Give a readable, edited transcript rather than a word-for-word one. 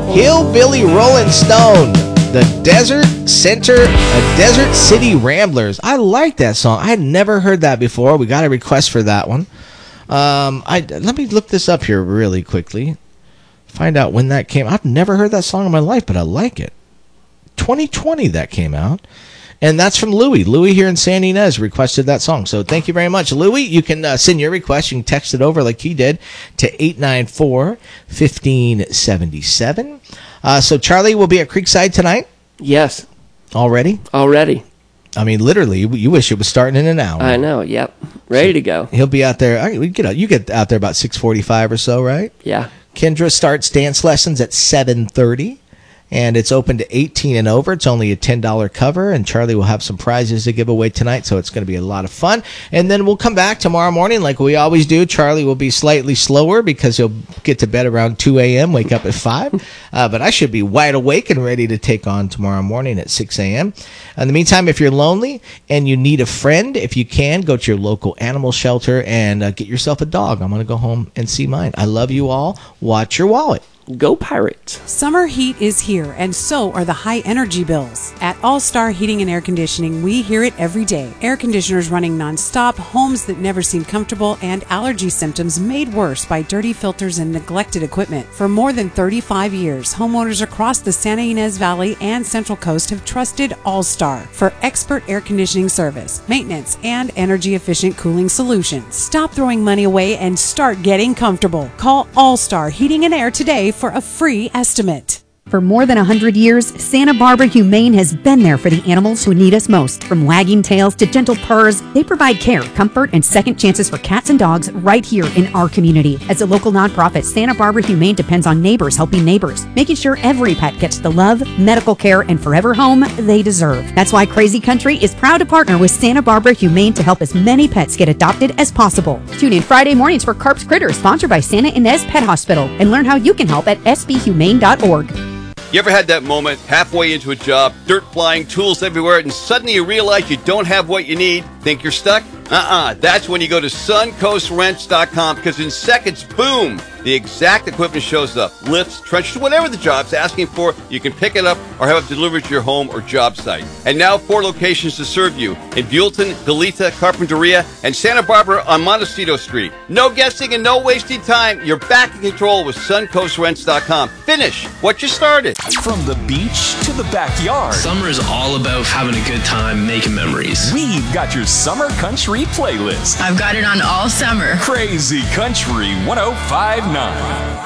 Hillbilly Rolling Stone, the Desert City Ramblers. I like that song. I had never heard that before. We got a request for that one. Let me look this up here really quickly. Find out when that came. I've never heard that song in my life, but I like it. 2020 that came out. And that's from Louie. Louie here in San Ynez requested that song. So thank you very much, Louie. You can send your request. You can text it over like he did to 894-1577. So Charlie will be at Creekside tonight? Yes. Already? Already. I mean, literally, you wish it was starting in an hour. I know, yep. Ready to go. He'll be out there. You get out there about 6:45 or so, right? Yeah. Kendra starts dance lessons at 7:30. And it's open to 18 and over. It's only a $10 cover, and Charlie will have some prizes to give away tonight, so it's going to be a lot of fun. And then we'll come back tomorrow morning like we always do. Charlie will be slightly slower because he'll get to bed around 2 a.m., wake up at 5. But I should be wide awake and ready to take on tomorrow morning at 6 a.m. In the meantime, if you're lonely and you need a friend, if you can, go to your local animal shelter and get yourself a dog. I'm going to go home and see mine. I love you all. Watch your wallet. Go Pirates. Summer heat is here, and so are the high energy bills. At All Star Heating and Air Conditioning, we hear it every day. Air conditioners running nonstop, homes that never seem comfortable, and allergy symptoms made worse by dirty filters and neglected equipment. For more than 35 years, homeowners across the Santa Ynez Valley and Central Coast have trusted All Star for expert air conditioning service, maintenance, and energy-efficient cooling solutions. Stop throwing money away and start getting comfortable. Call All Star Heating and Air today for a free estimate. For more than 100 years, Santa Barbara Humane has been there for the animals who need us most. From wagging tails to gentle purrs, they provide care, comfort, and second chances for cats and dogs right here in our community. As a local nonprofit, Santa Barbara Humane depends on neighbors helping neighbors, making sure every pet gets the love, medical care, and forever home they deserve. That's why Crazy Country is proud to partner with Santa Barbara Humane to help as many pets get adopted as possible. Tune in Friday mornings for Carp's Critters, sponsored by Santa Ynez Pet Hospital, and learn how you can help at sbhumane.org. You ever had that moment halfway into a job, dirt flying, tools everywhere, and suddenly you realize you don't have what you need? Think you're stuck? That's when you go to suncoastrents.com, because in seconds, boom, the exact equipment shows up. Lifts, trenchers, whatever the job's asking for, you can pick it up or have it delivered to your home or job site. And now 4 locations to serve you in Buellton, Goleta, Carpinteria, and Santa Barbara on Montecito Street. No guessing and no wasting time. You're back in control with suncoastrents.com. Finish what you started. From the beach to the backyard, summer is all about having a good time, making memories. We've got your summer country playlist. I've got it on all summer. Crazy Country 105.9.